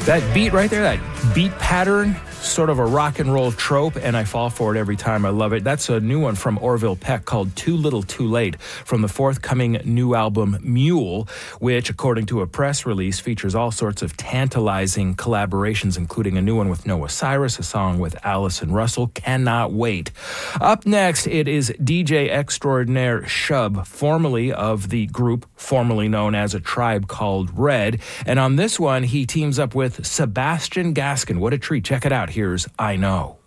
That beat right there, that beat pattern, sort of a rock and roll trope, and I fall for it every time. I love it. That's a new one from Orville Peck called Too Little Too Late from the forthcoming new album Mule, which, according to a press release, features all sorts of tantalizing collaborations, including a new one with Noah Cyrus, a song with Allison Russell. Cannot wait. Up next, it is DJ extraordinaire Shub, formerly of the group formerly known as A Tribe Called Red. And on this one, he teams up with Sebastian Gaskin. What a treat. Check it out. Here's I Know.